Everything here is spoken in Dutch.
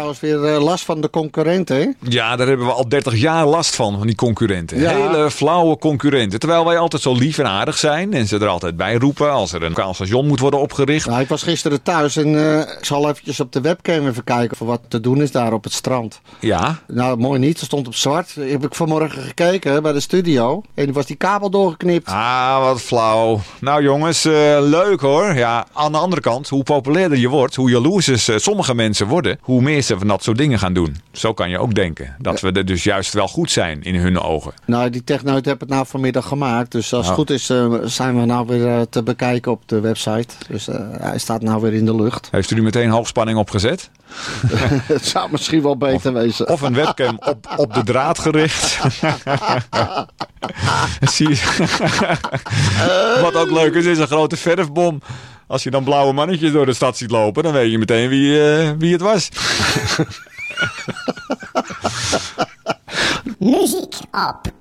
trouwens weer last van de concurrenten, hè? Ja, daar hebben we al 30 jaar last van die concurrenten. Ja. Hele flauwe concurrenten. Terwijl wij altijd zo lief en aardig zijn en ze er altijd bij roepen als er een lokaal station moet worden opgericht. Nou, ik was gisteren thuis en ik zal eventjes op de webcam even kijken voor wat te doen is daar op het strand. Ja. Nou, mooi niet. Er stond op zwart. Heb ik vanmorgen gekeken bij de studio. En die was die kabel doorgeknipt. Ah, wat flauw. Nou jongens, leuk hoor. Ja, aan de andere kant, hoe populairder je wordt, hoe jaloers sommige mensen worden, hoe meer ze van dat soort dingen gaan doen. Zo kan je ook denken. Dat we er dus juist wel goed zijn in hun ogen. Nou, die techneut heeft het nou vanmiddag gemaakt. Dus als het goed is, zijn we nou weer te bekijken op de website. Dus hij staat nou weer in de lucht. Heeft u meteen hoogspanning opgezet? Het zou misschien wel beter wezen. Of een webcam op de draad gericht. Zie je? Wat ook leuk is een grote verfbom. Als je dan blauwe mannetjes door de stad ziet lopen, dan weet je meteen wie het was. Muziek op